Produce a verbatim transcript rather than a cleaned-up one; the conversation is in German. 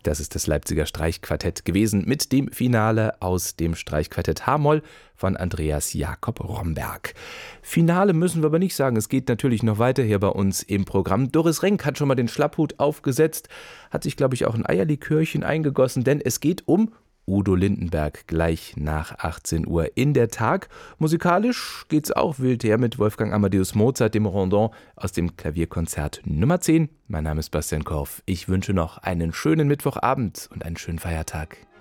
Das ist das Leipziger Streichquartett gewesen mit dem Finale aus dem Streichquartett H-Moll von Andreas Jakob Romberg. Finale müssen wir aber nicht sagen, es geht natürlich noch weiter hier bei uns im Programm. Doris Renk hat schon mal den Schlapphut aufgesetzt, hat sich, glaube ich, auch ein Eierlikörchen eingegossen, denn es geht um Udo Lindenberg gleich nach achtzehn Uhr in der Tag. Musikalisch geht's auch wild her mit Wolfgang Amadeus Mozart, dem Rondon aus dem Klavierkonzert Nummer zehn. Mein Name ist Bastian Korff. Ich wünsche noch einen schönen Mittwochabend und einen schönen Feiertag.